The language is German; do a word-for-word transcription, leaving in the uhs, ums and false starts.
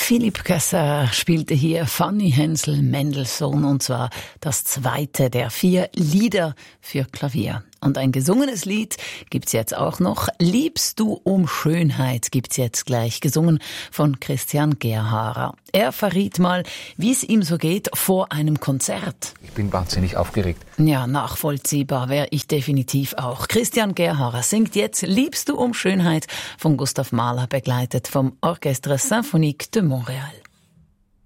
Philipp Gasser spielte hier Fanny Hensel Mendelssohn, und zwar das zweite der vier Lieder für Klavier. Und ein gesungenes Lied gibt's jetzt auch noch. Liebst du um Schönheit gibt's jetzt gleich, gesungen von Christian Gerhaher. Er verriet mal, wie es ihm so geht vor einem Konzert. Ich bin wahnsinnig aufgeregt. Ja, nachvollziehbar wäre ich definitiv auch. Christian Gerhaher singt jetzt Liebst du um Schönheit von Gustav Mahler, begleitet vom Orchestre Symphonique de Montréal.